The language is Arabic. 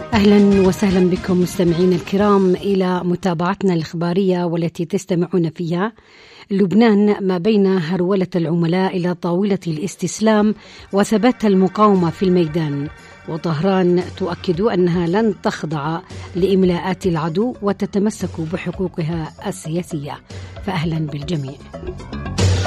أهلا وسهلا بكم مستمعين الكرام إلى متابعتنا الإخبارية والتي تستمعون فيها. لبنان ما بين هرولة العملاء إلى طاولة الاستسلام وثبات المقاومة في الميدان، وطهران تؤكد أنها لن تخضع لإملاءات العدو وتتمسك بحقوقها السياسية. فأهلا بالجميع.